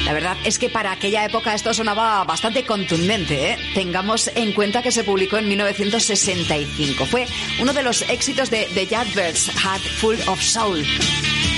La verdad es que para aquella época esto sonaba bastante contundente, ¿eh? Tengamos en cuenta que se publicó en 1965. Fue uno de los éxitos de The Yardbirds, Heart Full of Soul.